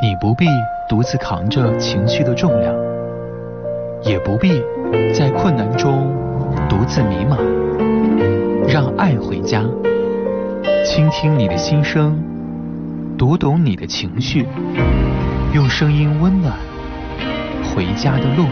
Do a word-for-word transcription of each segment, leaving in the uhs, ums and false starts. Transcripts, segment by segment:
你不必独自扛着情绪的重量，也不必在困难中独自迷茫。让爱回家，倾听你的心声，读懂你的情绪，用声音温暖回家的路。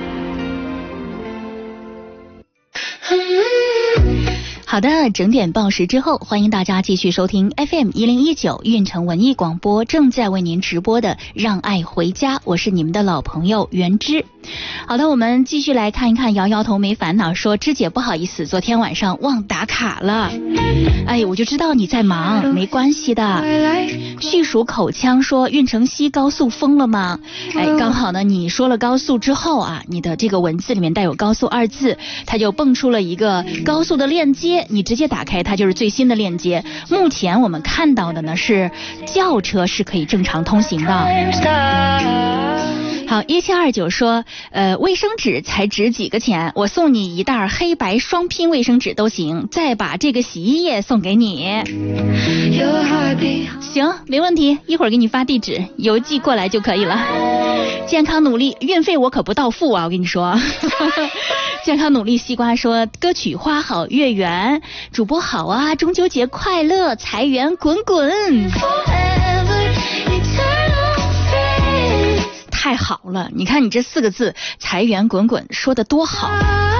好的，整点报时之后，欢迎大家继续收听 F M 一零一九运城文艺广播正在为您直播的让爱回家，我是你们的老朋友袁芝。好的，我们继续来看一看摇摇头没烦恼说，芝姐不好意思，昨天晚上忘打卡了。哎，我就知道你在忙，没关系的。叙述口腔说，运城西高速封了吗？哎，刚好呢，你说了高速之后啊，你的这个文字里面带有高速二字，它就蹦出了一个高速的链接，你直接打开它就是最新的链接。目前我们看到的呢是轿车是可以正常通行的。好，一七二九说，呃，卫生纸才值几个钱？我送你一袋黑白双拼卫生纸都行，再把这个洗衣液送给你。行，没问题，一会儿给你发地址，邮寄过来就可以了。健康努力，运费我可不到付啊，我跟你说。健康努力西瓜说，歌曲花好月圆，主播好啊，中秋节快乐，财源滚滚。太好了，你看你这四个字财源滚滚说得多好。